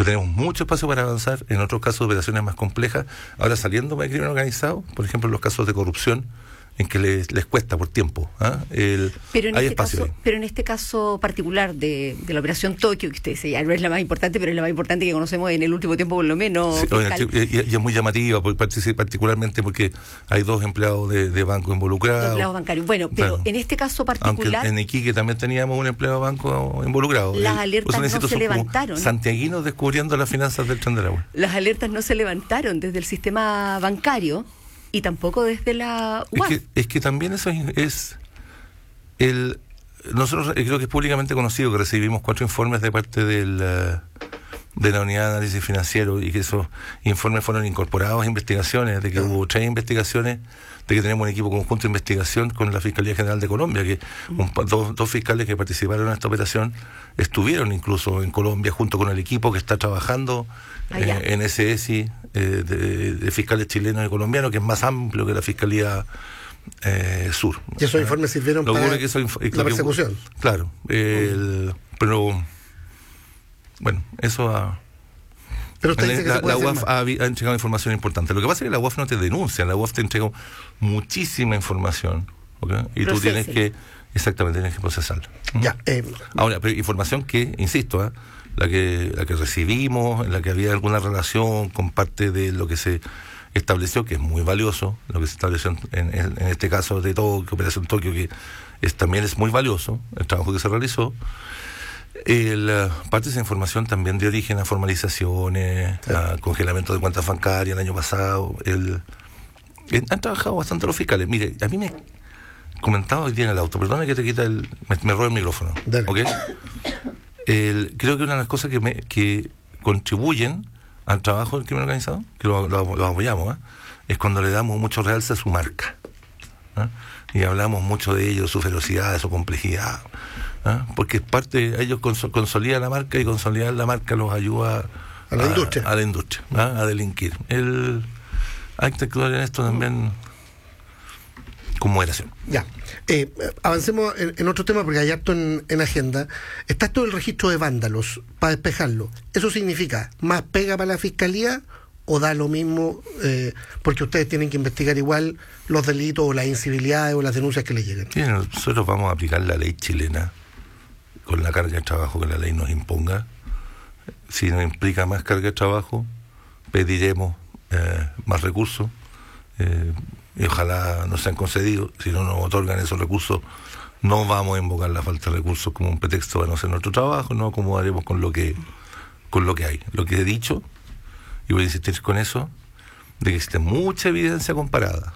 pero tenemos mucho espacio para avanzar en otros casos de operaciones más complejas. Ahora, saliendo del crimen organizado, por ejemplo, en los casos de corrupción, en que les cuesta por tiempo. Hay espacio. Pero en este caso particular de la operación Tokio, que usted dice, ya no es la más importante, pero es la más importante que conocemos en el último tiempo, por lo menos. Sí, y es muy llamativa, particularmente porque hay 2 empleados de banco involucrados. Empleados bancarios. Bueno, pero en este caso particular. Aunque en Iquique también teníamos un empleado de banco involucrado. Las alertas no se levantaron. Santiaguinos descubriendo las finanzas del Tren del Agua. Las alertas no se levantaron desde el sistema bancario. Y tampoco desde la UAF. Es que también eso es nosotros creo que es públicamente conocido que recibimos 4 informes de parte de la Unidad de Análisis Financiero, y que esos informes fueron incorporados a investigaciones, de que hubo 3 investigaciones, de que tenemos un equipo conjunto de investigación con la Fiscalía General de Colombia, que dos fiscales que participaron en esta operación estuvieron incluso en Colombia junto con el equipo que está trabajando en ese ESI de fiscales chilenos y colombianos, que es más amplio que la Fiscalía Sur. Y esos informes sirvieron para la persecución. Claro, pero bueno, eso pero usted dice que la UAF ha entregado información importante. Lo que pasa es que la UAF no te denuncia, la UAF te entrega muchísima información, ¿okay? Y tú tienes que procesarla. Ya. Ahora, pero información que, insisto, la que recibimos, en la que había alguna relación con parte de lo que se estableció, que es muy valioso, lo que se estableció en este caso de Operación Tokio, que también es muy valioso, el trabajo que se realizó. Parte de esa información también dio origen a formalizaciones, a congelamiento de cuentas bancarias el año pasado. Han trabajado bastante los fiscales. Mire, a mí me comentaba hoy día en el auto, perdone que te quita me robe el micrófono, ¿okay? Creo que una de las cosas que contribuyen al trabajo del crimen organizado, que lo apoyamos, es cuando le damos mucho realce a su marca, y hablamos mucho de ello, su ferocidad, de su complejidad, porque es parte, ellos consolidan la marca, y consolidar la marca los ayuda a la industria, a delinquir. Hay que actuar en esto también con moderación. Ya. Avancemos en otro tema, porque hay harto en agenda. Está esto del registro de vándalos, para despejarlo. ¿Eso significa más pega para la Fiscalía o da lo mismo, porque ustedes tienen que investigar igual los delitos o las incivilidades o las denuncias que les lleguen? Sí, nosotros vamos a aplicar la ley chilena con la carga de trabajo que la ley nos imponga. Si nos implica más carga de trabajo, pediremos más recursos, y ojalá nos sean concedidos. Si no nos otorgan esos recursos, no vamos a invocar la falta de recursos como un pretexto para no hacer nuestro trabajo, no acomodaremos con lo que hay. Lo que he dicho, y voy a insistir con eso, de que existe mucha evidencia comparada,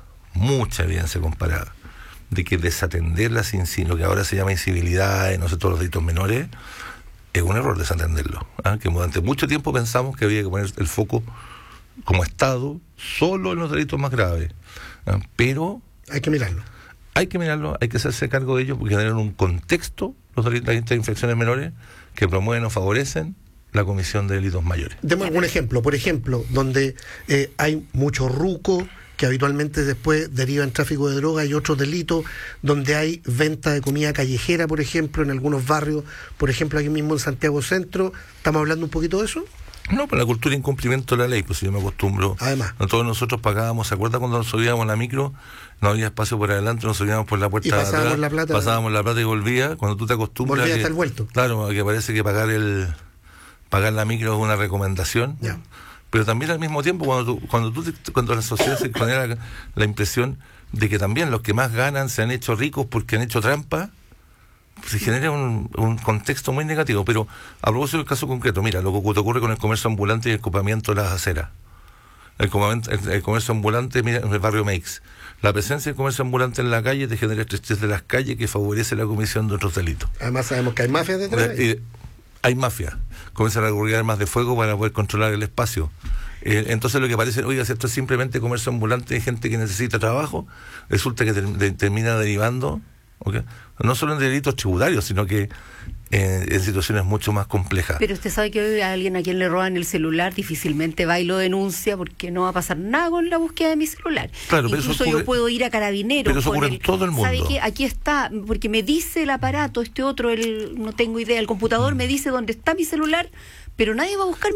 de que desatender lo que ahora se llama incivilidades, no sé, todos los delitos menores, es un error desatenderlo. Que durante mucho tiempo pensamos que había que poner el foco como Estado solo en los delitos más graves, pero hay que mirarlo, hay que hacerse cargo de ello, porque generan un contexto las infracciones menores que promueven o favorecen la comisión de delitos mayores. Demos algún ejemplo, por ejemplo, donde hay mucho ruco que habitualmente después deriva en tráfico de droga y otros delitos, donde hay venta de comida callejera, por ejemplo, en algunos barrios, por ejemplo, aquí mismo en Santiago Centro. ¿Estamos hablando un poquito de eso? No, pero la cultura de incumplimiento de la ley, pues si yo me acostumbro. Además, todos nosotros pagábamos, ¿se acuerda cuando nos subíamos en la micro? No había espacio por adelante, nos subíamos por la puerta y pasábamos de atrás, pasábamos la plata y volvía. Cuando tú te acostumbras, volvía hasta el vuelto. Claro, que parece que pagar la micro es una recomendación. Ya. Pero también al mismo tiempo, cuando la sociedad se genera la impresión de que también los que más ganan se han hecho ricos porque han hecho trampa, se genera un contexto muy negativo. Pero a propósito del caso concreto, mira, lo que ocurre con el comercio ambulante y el copamiento de las aceras. El comercio ambulante, mira, en el barrio Meix. La presencia del comercio ambulante en la calle te genera estrechez de las calles, que favorece la comisión de otros delitos. Además sabemos que hay mafias detrás. Hay mafias. Comienzan a recurrir armas de fuego para poder controlar el espacio. Entonces lo que parece, oiga, si esto es simplemente comercio ambulante de gente que necesita trabajo, resulta que termina derivando, ¿okay?, no solo en delitos tributarios, sino que en situaciones mucho más complejas. Pero usted sabe que hoy a alguien a quien le roban el celular difícilmente va y lo denuncia, porque no va a pasar nada con la búsqueda de mi celular. Claro, incluso yo puedo ir a Carabineros. Pero eso ocurre en todo el mundo. ¿Sabe qué? Aquí está, porque me dice el aparato, no tengo idea, el computador me dice dónde está mi celular, pero nadie va a buscar